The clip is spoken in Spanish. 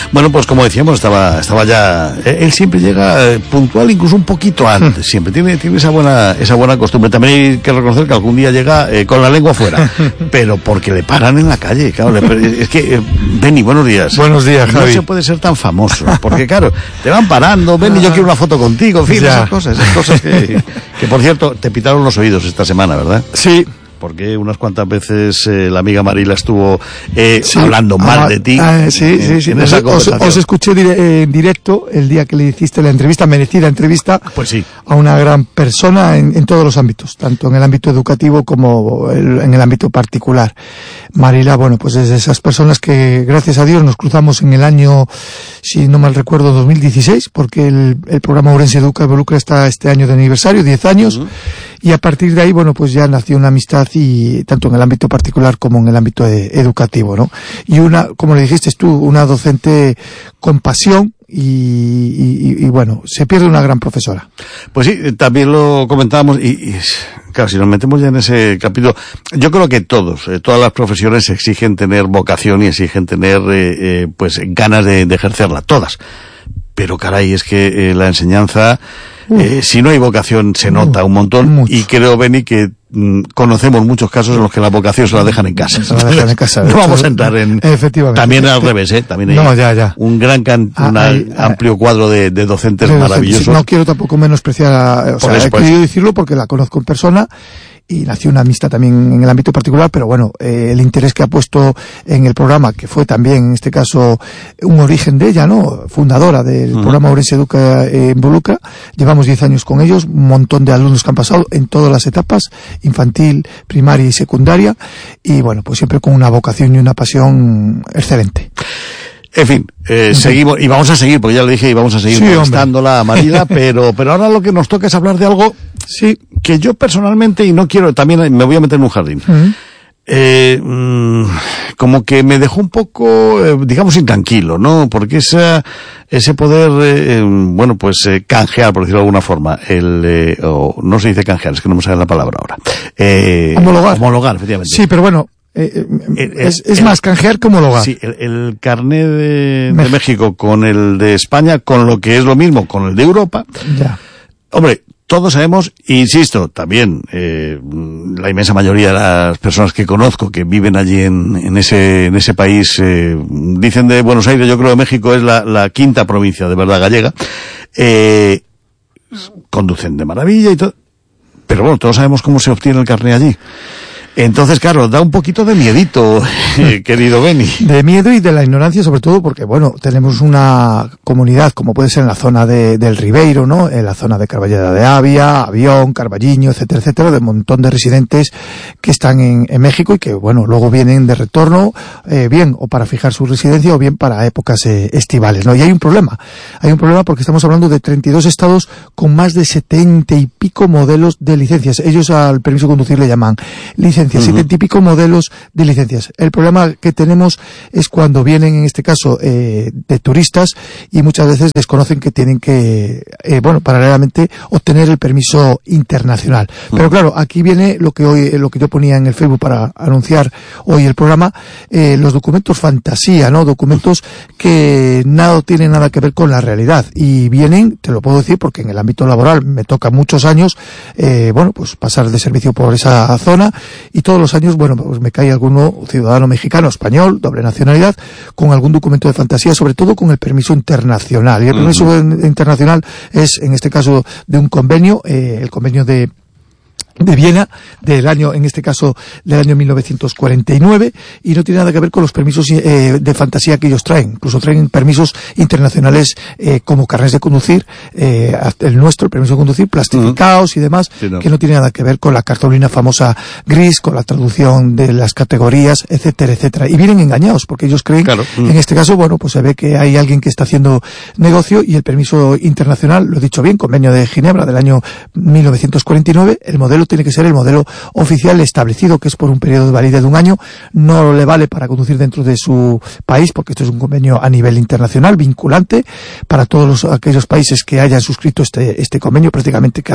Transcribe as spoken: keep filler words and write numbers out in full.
Bueno, pues como decíamos, estaba estaba ya... Él siempre llega eh, puntual, incluso un poquito antes, siempre. Tiene tiene esa buena esa buena costumbre. También hay que reconocer que algún día llega eh, con la lengua fuera, pero porque le paran en la calle, claro. Le, es que, eh, Beni, buenos días. Buenos días, Javi. No se puede ser tan famoso, porque claro, te van parando, Beni, yo quiero una foto contigo, en fin, ya. esas cosas, esas cosas que, que, por cierto, te pitaron los oídos esta semana, ¿verdad? Sí. Porque unas cuantas veces eh, la amiga Marila estuvo eh, sí, hablando mal ah, de ti. Ah, sí, en, sí, sí. En esa os, os escuché dire, en directo el día que le hiciste la entrevista, merecida entrevista, pues sí, a una gran persona en, en todos los ámbitos, tanto en el ámbito educativo como el, en el ámbito particular. Marila, bueno, pues es de esas personas que, gracias a Dios, nos cruzamos en el año, si no mal recuerdo, dos mil dieciséis, porque el, el programa Ourense Educa Evolucra está este año de aniversario, diez años, uh-huh. Y a partir de ahí, bueno, pues ya nació una amistad, y tanto en el ámbito particular como en el ámbito de, educativo, ¿no? Y una, como le dijiste tú, una docente con pasión, y, y, y bueno, se pierde una gran profesora. Pues sí, también lo comentábamos, y, y claro, si nos metemos ya en ese capítulo, yo creo que todos, eh, todas las profesiones exigen tener vocación y exigen tener, eh, eh, pues, ganas de, de ejercerla, todas. Pero caray, es que eh, la enseñanza... Eh, si no hay vocación se nota un montón. Mucho. Y creo, Beni, que mm, conocemos muchos casos en los que la vocación se la dejan en casa. Se la dejan en casa. No vamos a entrar en... Efectivamente. También al revés, ¿eh? También hay no, ya, ya. un gran can, ah, una, hay, amplio cuadro de, de docentes de maravillosos. Docentes. No quiero tampoco menospreciar a... O sea, he querido decirlo porque la conozco en persona, y nació una amistad también en el ámbito particular, pero bueno, eh, el interés que ha puesto en el programa, que fue también, en este caso, un origen de ella, ¿no? Fundadora del uh-huh. programa Ourense Educa eh, Evolucra. Llevamos diez años con ellos, un montón de alumnos que han pasado en todas las etapas, infantil, primaria y secundaria, y bueno, pues siempre con una vocación y una pasión excelente. En fin, eh, sí. seguimos, y vamos a seguir, porque ya le dije, y vamos a seguir molestándola sí, a Marila, pero, pero ahora lo que nos toca es hablar de algo, sí, que yo personalmente, y no quiero, también me voy a meter en un jardín, uh-huh. eh, mmm, como que me dejó un poco, eh, digamos, intranquilo, ¿no? Porque esa, ese poder, eh, bueno, pues, eh, canjear, por decirlo de alguna forma, el, eh, o no se dice canjear, es que no me sale la palabra ahora. Eh, homologar. Homologar, efectivamente. Sí, pero bueno. Eh, eh, es es el, más canjear que homologar. Sí, el, el carné de México. de México con el de España, con lo que es lo mismo con el de Europa. Ya. Hombre, todos sabemos, insisto, también eh, la inmensa mayoría de las personas que conozco que viven allí en, en ese en ese país eh, dicen de Buenos Aires, yo creo que México es la, la quinta provincia de verdad gallega. Eh, conducen de maravilla y todo, pero bueno, todos sabemos cómo se obtiene el carné allí. Entonces, claro, da un poquito de miedito, eh, querido Beni. De miedo y de la ignorancia, sobre todo porque, bueno, tenemos una comunidad, como puede ser en la zona de, del Ribeiro, ¿no? En la zona de Carballeda de Avia, Avión, Carballiño, etcétera, etcétera, de un montón de residentes que están en, en México y que, bueno, luego vienen de retorno, eh, bien o para fijar su residencia o bien para épocas eh, estivales, ¿no? Y hay un problema. Hay un problema porque estamos hablando de treinta y dos estados con más de setenta y pico modelos de licencias. Ellos al permiso de conducir le llaman licencias. Siete uh-huh. típicos modelos de licencias. El problema que tenemos es cuando vienen, en este caso, eh, de turistas y muchas veces desconocen que tienen que, eh, bueno, paralelamente obtener el permiso internacional. Uh-huh. Pero claro, aquí viene lo que hoy, lo que yo ponía en el Facebook para anunciar hoy el programa, eh, los documentos fantasía, ¿no? Documentos que nada tienen nada que ver con la realidad y vienen, te lo puedo decir porque en el ámbito laboral me toca muchos años, eh, bueno, pues pasar de servicio por esa zona. Y todos los años, bueno, pues me cae alguno ciudadano mexicano, español, doble nacionalidad, con algún documento de fantasía, sobre todo con el permiso internacional. Y el permiso uh-huh. internacional es, en este caso, de un convenio, eh, el convenio de de Viena, del año, en este caso, del año mil novecientos cuarenta y nueve, y no tiene nada que ver con los permisos eh, de fantasía que ellos traen. Incluso traen permisos internacionales eh, como carnés de conducir, eh, el nuestro, el permiso de conducir, plastificados uh-huh. y demás, sí, no. que no tiene nada que ver con la cartulina famosa gris, con la traducción de las categorías, etcétera, etcétera. Y vienen engañados, porque ellos creen, claro. uh-huh. en este caso, bueno, pues se ve que hay alguien que está haciendo negocio, y el permiso internacional, lo he dicho bien, convenio de Ginebra del año mil novecientos cuarenta y nueve, el modelo tiene que ser el modelo oficial establecido, que es por un periodo de validez de un año, no le vale para conducir dentro de su país, porque esto es un convenio a nivel internacional, vinculante, para todos los, aquellos países que hayan suscrito este, este convenio, prácticamente casi